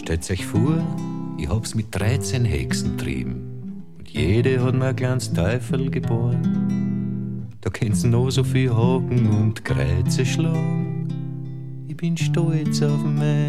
Stellt euch vor, ich hab's mit 13 Hexen trieben und jede hat mir ein kleines Teufel geboren. Da könnt's noch so viel Haken und Kreuze schlagen. Ich bin stolz auf mein